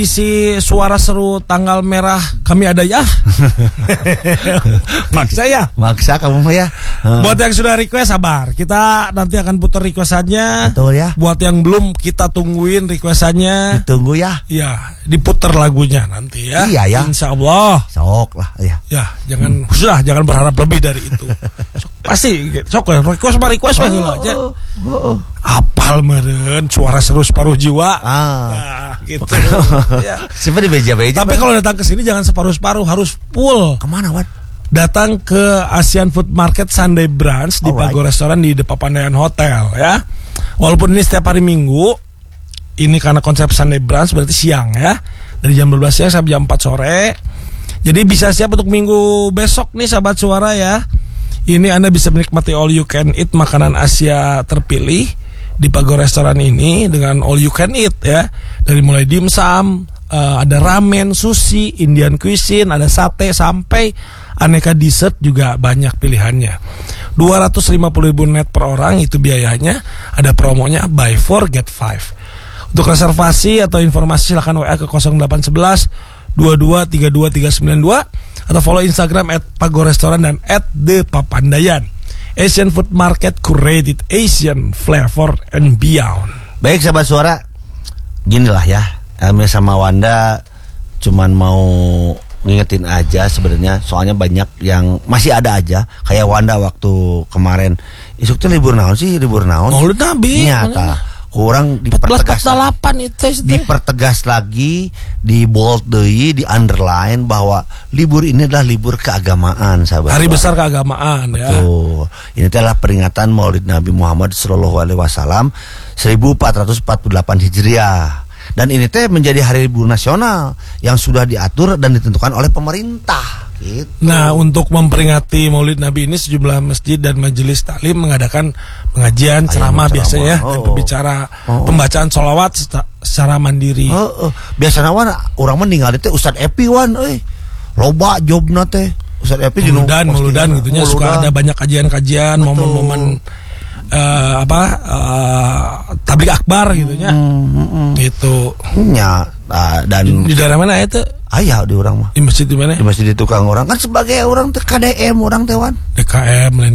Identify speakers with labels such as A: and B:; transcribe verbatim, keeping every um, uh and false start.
A: Isi suara seru tanggal merah kami ada ya. Maksa ya.
B: Maksa kamu mah ya. Hmm.
A: Buat yang sudah request sabar, kita nanti akan putar requestannya.
B: Betul ya.
A: Buat yang belum kita tungguin requestannya.
B: Ditunggu ya.
A: Ya, diputar lagunya nanti ya.
B: Iya ya.
A: Insya Allah.
B: Sok lah ya.
A: Ya, jangan hmm. sudah jangan berharap lebih dari itu. Sok, pasti sok request sama request oh, oh, aja. Oh, oh. Apal meren suara seru separuh jiwa.
B: Ah.
A: Nah, gitu. Ya.
B: Seperti beja-beja.
A: Tapi kalau datang ke sini jangan separuh-separuh, harus full.
B: Kemana, Wan?
A: Datang ke Asian Food Market Sunday Brunch di Pago Restoran di The Papandayan Hotel ya. Walaupun ini setiap hari Minggu, ini karena konsep Sunday Brunch berarti siang ya. Dari jam dua belas siang sampai jam empat sore. Jadi bisa siap untuk minggu besok nih sahabat suara ya. Ini Anda bisa menikmati all you can eat makanan Asia terpilih di Pago Restoran ini dengan all you can eat ya. Dari mulai dimsum, uh, ada ramen, sushi, Indian cuisine, ada sate sampai aneka dessert juga banyak pilihannya. dua ratus lima puluh ribu net per orang itu biayanya. Ada promonya buy four get five. Untuk reservasi atau informasi silakan W A ke nol delapan satu satu dua dua tiga dua tiga sembilan dua atau follow Instagram at Pago Restoran dan at The Papandayan. Asian Food Market curated Asian flavor and beyond.
B: Baik sahabat suara, ginilah ya, Elmi sama Wanda cuman mau ngingetin aja sebenarnya, soalnya banyak yang masih ada aja. Kayak Wanda waktu kemarin, isuk tuh libur naon sih, libur naon.
A: Maulid Nabi.
B: Nyata. Kurang dipertegas
A: delapan itu
B: dipertegas lagi, di bold deui, di underline bahwa libur ini adalah libur keagamaan, sahabat.
A: Hari besar keagamaan.
B: Betul. Ya. Ini adalah peringatan Maulid Nabi Muhammad Shallallahu Alaihi Wasallam seribu empat ratus empat puluh delapan Hijriah. Dan ini teh menjadi hari libur nasional yang sudah diatur dan ditentukan oleh pemerintah. Gitu.
A: Nah, untuk memperingati Maulid Nabi ini sejumlah masjid dan majelis taklim mengadakan pengajian, ceramah biasanya, oh, dan pembicara oh. pembacaan sholawat secara mandiri.
B: Oh, oh. Biasanya wan orang meninggal itu Ustadz Epi wan, eh loba jobna teh Ustadz Epi jenuh
A: dan meludan gitunya suka ada banyak kajian-kajian, momen-momen uh, apa uh, tablik akbar gitunya, hmm, hmm. gitu.
B: Ya, uh, dan
A: di, di daerah mana itu?
B: Ayah di orang mah.
A: Di masjid di mana?
B: Di masjid di tukang orang kan sebagai orang T K D M orang tewan.
A: D K M